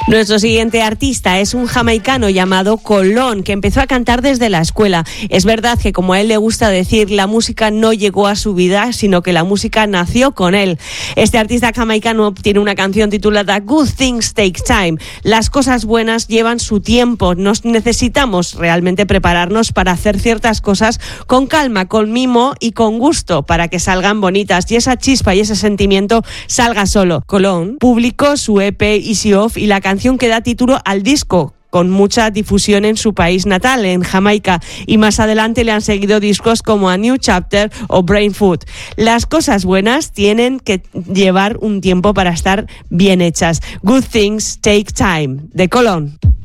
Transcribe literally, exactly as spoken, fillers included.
Nuestro siguiente artista es un jamaicano llamado Colón, que empezó a cantar desde la escuela. Es verdad que, como a él le gusta decir, la música no llegó a su vida, sino que la música nació con él. Este artista jamaicano tiene una canción titulada Good Things Take Time. Las cosas buenas llevan su tiempo. Nos necesitamos realmente prepararnos para hacer ciertas cosas con calma, con mimo y con gusto, para que salgan bonitas y esa chispa y ese sentimiento salga solo. Colón publicó su E P Easy Off y la canción que da título al disco, con mucha difusión en su país natal, en Jamaica, y más adelante le han seguido discos como A New Chapter o Brain Food. Las cosas buenas tienen que llevar un tiempo para estar bien hechas. Good Things Take Time, de Colón.